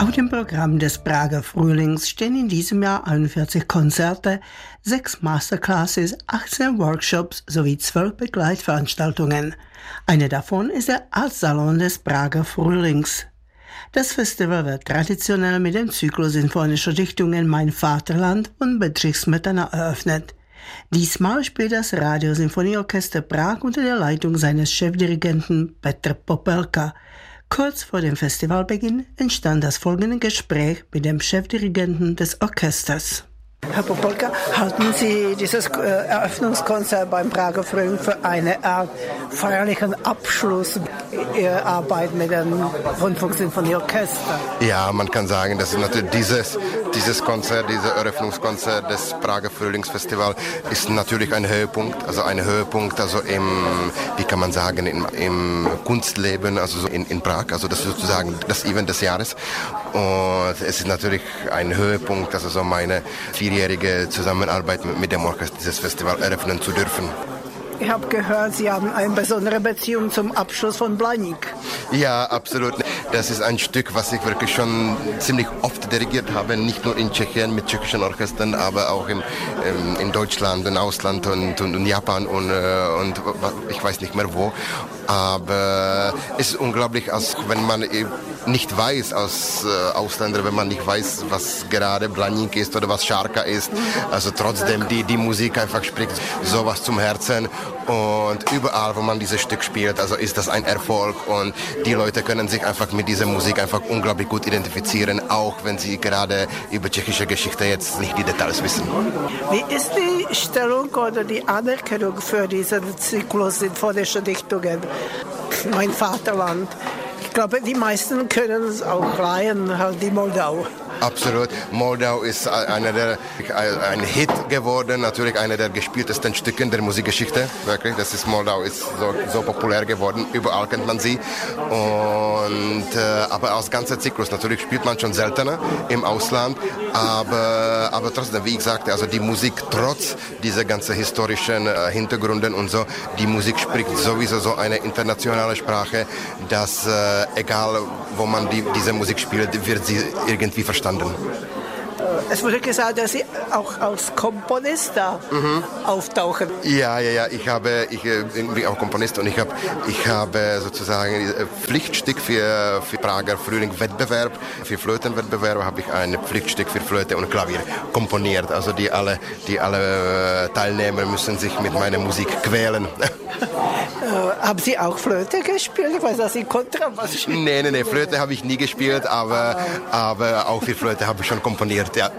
Auf dem Programm des Prager Frühlings stehen in diesem Jahr 41 Konzerte, 6 Masterclasses, 18 Workshops sowie 12 Begleitveranstaltungen. Eine davon ist der Artsalon des Prager Frühlings. Das Festival wird traditionell mit dem Zyklus sinfonischer Dichtungen Mein Vaterland und Bedřich Smetana eröffnet. Diesmal spielt das Radiosinfonieorchester Prag unter der Leitung seines Chefdirigenten Petr Popelka. Kurz vor dem Festivalbeginn entstand das folgende Gespräch mit dem Chefdirigenten des Orchesters. Herr Popelka, halten Sie dieses Eröffnungskonzert beim Prager Frühling für eine Art feierlichen Abschluss Ihrer Arbeit mit dem Rundfunksinfonieorchester? Ja, man kann sagen, dass natürlich dieses Konzert, dieses Eröffnungskonzert des Prager Frühlingsfestivals ist natürlich ein Höhepunkt, also wie kann man sagen, im Kunstleben, also so in Prag, also das ist sozusagen das Event des Jahres. Und es ist natürlich ein Höhepunkt, also so meine 4-jährige Zusammenarbeit mit dem Orchester dieses Festival eröffnen zu dürfen. Ich habe gehört, Sie haben eine besondere Beziehung zum Abschluss von Blaník. Ja, absolut. Das ist ein Stück, was ich wirklich schon ziemlich oft dirigiert habe, nicht nur in Tschechien mit tschechischen Orchestern, aber auch in Deutschland, im Ausland und Japan und ich weiß nicht mehr wo. Aber es ist unglaublich, als wenn man nicht weiß als Ausländer, wenn man nicht weiß, was gerade Blaník ist oder was Šárka ist. Also trotzdem, die Musik einfach spricht sowas zum Herzen. Und überall, wo man dieses Stück spielt, also ist das ein Erfolg. Und die Leute können sich einfach mit dieser Musik einfach unglaublich gut identifizieren, auch wenn sie gerade über tschechische Geschichte jetzt nicht die Details wissen. Wie ist die Stellung oder die Anerkennung für diesen Zyklus sinfonischer Dichtungen? Mein Vaterland. Ich glaube, die meisten können es auch leihen, halt die Moldau. Absolut. Moldau ist ein Hit geworden, natürlich einer der gespieltesten Stücken der Musikgeschichte. Wirklich, Moldau ist so populär geworden, überall kennt man sie. Aber als ganzer Zyklus, natürlich spielt man schon seltener im Ausland, aber trotzdem, wie ich sagte, also die Musik trotz dieser ganzen historischen Hintergründen und so, die Musik spricht sowieso so eine internationale Sprache, dass egal wo man diese Musik spielt, wird sie irgendwie verstanden. Es wurde gesagt, dass Sie auch als Komponist da auftauchen. Ja, ich bin auch Komponist und ich habe sozusagen ein Pflichtstück für Prager Frühling-Wettbewerb, für Flötenwettbewerb habe ich ein Pflichtstück für Flöte und Klavier komponiert. Also die alle Teilnehmer müssen sich mit meiner Musik quälen. Haben Sie auch Flöte gespielt? Ich weiß, dass Sie Kontrabass spielen. Nee, Flöte habe ich nie gespielt, aber auch für Flöte habe ich schon komponiert, ja.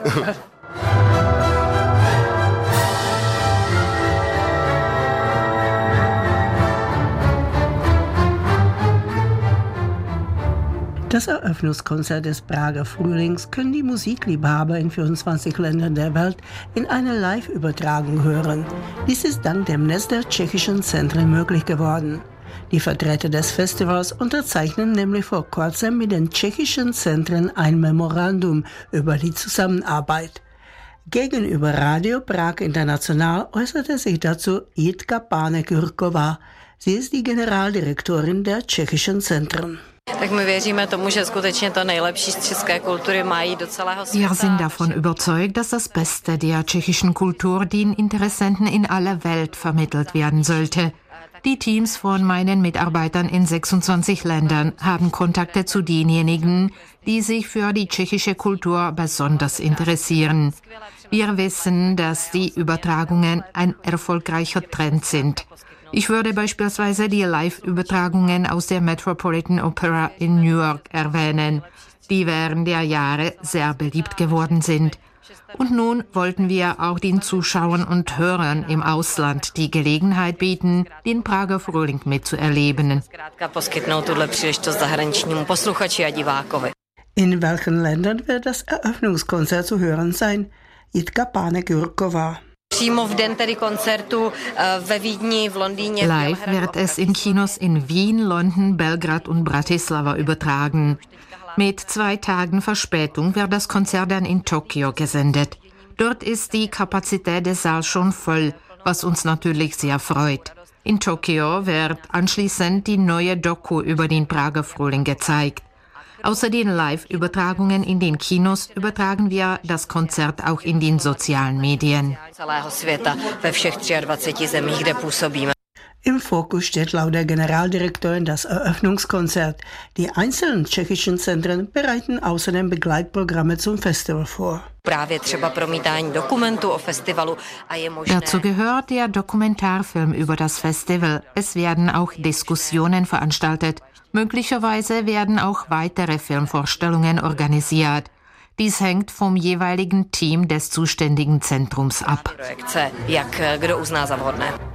Das Eröffnungskonzert des Prager Frühlings können die Musikliebhaber in 24 Ländern der Welt in einer Live-Übertragung hören. Dies ist dank dem Netz der tschechischen Zentren möglich geworden. Die Vertreter des Festivals unterzeichnen nämlich vor kurzem mit den tschechischen Zentren ein Memorandum über die Zusammenarbeit. Gegenüber Radio Prag International äußerte sich dazu Jitka Pánek-Jurková. Sie ist die Generaldirektorin der tschechischen Zentren. Wir sind davon überzeugt, dass das Beste der tschechischen Kultur den Interessenten in aller Welt vermittelt werden sollte. Die Teams von meinen Mitarbeitern in 26 Ländern haben Kontakte zu denjenigen, die sich für die tschechische Kultur besonders interessieren. Wir wissen, dass die Übertragungen ein erfolgreicher Trend sind. Ich würde beispielsweise die Live-Übertragungen aus der Metropolitan Opera in New York erwähnen, die während der Jahre sehr beliebt geworden sind. Und nun wollten wir auch den Zuschauern und Hörern im Ausland die Gelegenheit bieten, den Prager Frühling mitzuerleben. In welchen Ländern wird das Eröffnungskonzert zu hören sein? Jitka Pánek-Jurková. Live wird es in Kinos in Wien, London, Belgrad und Bratislava übertragen. Mit 2 Tagen Verspätung wird das Konzert dann in Tokio gesendet. Dort ist die Kapazität des Saals schon voll, was uns natürlich sehr freut. In Tokio wird anschließend die neue Doku über den Prager Frühling gezeigt. Außer den Live-Übertragungen in den Kinos übertragen wir das Konzert auch in den sozialen Medien. Im Fokus steht laut der Generaldirektorin das Eröffnungskonzert. Die einzelnen tschechischen Zentren bereiten außerdem Begleitprogramme zum Festival vor. Dazu gehört der Dokumentarfilm über das Festival. Es werden auch Diskussionen veranstaltet. Möglicherweise werden auch weitere Filmvorstellungen organisiert. Dies hängt vom jeweiligen Team des zuständigen Zentrums ab.